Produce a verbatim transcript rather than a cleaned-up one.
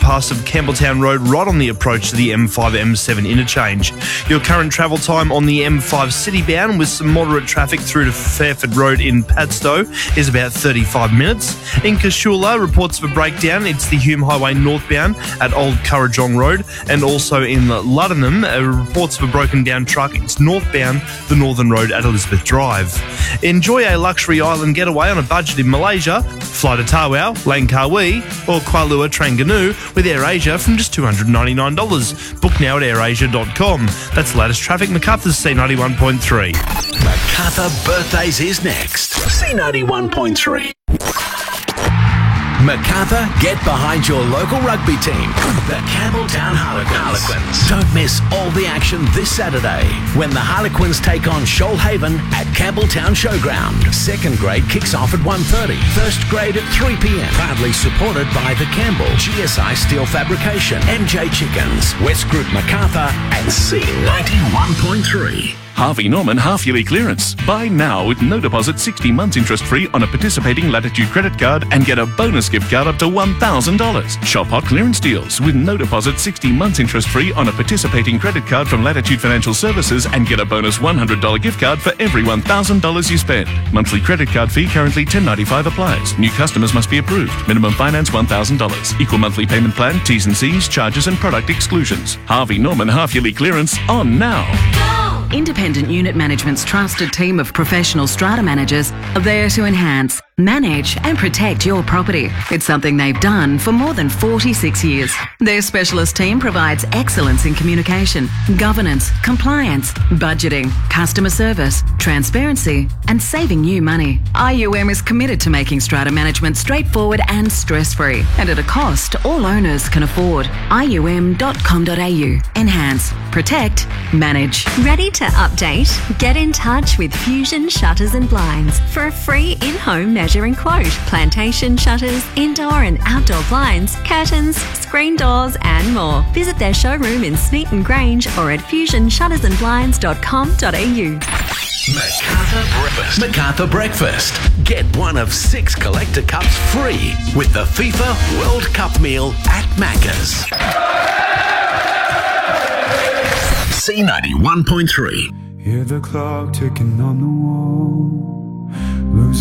overpass of Campbelltown Road right on the approach to the M five M seven interchange. Your current travel time on the M five citybound with some moderate traffic through to Fairford Road in Padstow is about thirty-five minutes. In Cashula, reports of a breakdown. It's the Hume Highway northbound at Old Currajong Road, and also in Luddenham, uh, reports of a broken down truck. It's northbound the Northern Road at Elizabeth Drive. Enjoy a luxury island getaway on a budget in Malaysia. Fly to Tawau, Langkawi or Kuala Terengganu with AirAsia from just two hundred ninety-nine dollars. Book now at air asia dot com. That's the latest traffic. Macarthur's C ninety-one point three. Macarthur Birthdays is next. C ninety-one point three. Macarthur, get behind your local rugby team, the Campbelltown Harlequins. Harlequins. Don't miss all the action this Saturday when the Harlequins take on Shoalhaven at Campbelltown Showground. Second grade kicks off at one thirty, first grade at three p.m. Proudly supported by the Campbell, G S I Steel Fabrication, M J Chickens, West Group Macarthur and C ninety-one point three. Harvey Norman half-yearly clearance. Buy now with no deposit, sixty months interest-free on a participating Latitude credit card and get a bonus gift card up to one thousand dollars. Shop hot clearance deals with no deposit, sixty months interest-free on a participating credit card from Latitude Financial Services and get a bonus one hundred dollars gift card for every one thousand dollars you spend. Monthly credit card fee currently ten dollars ninety-five applies. New customers must be approved. Minimum finance one thousand dollars. Equal monthly payment plan, T's and C's, charges and product exclusions. Harvey Norman half-yearly clearance on now. Independent Unit Management's trusted team of professional strata managers are there to enhance, manage and protect your property. It's something they've done for more than forty-six years. Their specialist team provides excellence in communication, governance, compliance, budgeting, customer service, transparency and saving you money. I U M is committed to making strata management straightforward and stress-free and at a cost all owners can afford. I U M dot com dot a u. Enhance, protect, manage. Ready to update? Get in touch with Fusion Shutters and Blinds for a free in-home measuring quote. Plantation shutters, indoor and outdoor blinds, curtains, screen doors and more. Visit their showroom in Smeaton Grange or at fusion shutters and blinds dot com dot a u. Macarthur Breakfast. Macarthur Breakfast. Get one of six collector cups free with the FIFA World Cup meal at Macca's. C ninety-one point three. Hear the clock ticking on the wall. Lose